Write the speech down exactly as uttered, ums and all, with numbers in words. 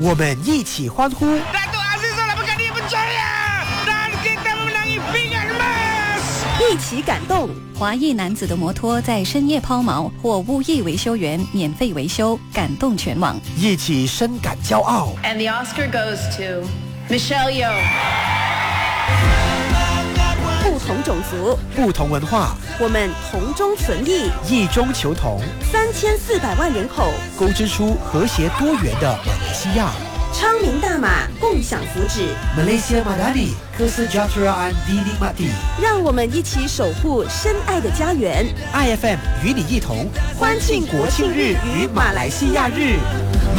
我们一起欢呼。 一起感动， 华裔男子的摩托在深夜抛锚，或无意维修员免费维修，感动全网。 一起深感骄傲。 And the Oscar goes to Michelle Yeoh。 不同种族， 不同文化， 我们同中存异， 异中求同。 三千四百万人口， 勾织出和谐多元的马来西亚。 昌明大马，共享福祉。 Malaysia Madani, Kesejahteraan Dinikmati。 让我们一起守护深爱的家园。 I F M 与你一同欢庆国庆日与马来西亚日。